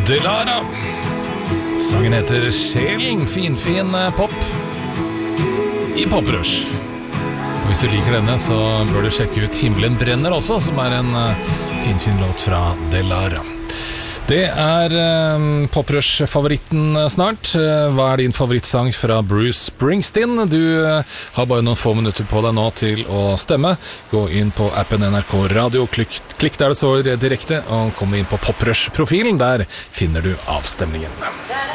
Delara. Sangen heter Sjelen, finfin pop i Poprush. Og hvis du liker denne, så bør du sjekke ut Himmelen brenner også, som en finfin låt fra Delara. Det Poprush-favoritten snart. Hva din favorittsang fra Bruce Springsteen? Du har bare noen få minutter på deg nå til å stemme. Gå inn på appen NRK Radio, klikk der det står direkte, og kom inn på Poprush-profilen. Der finner du avstemningen.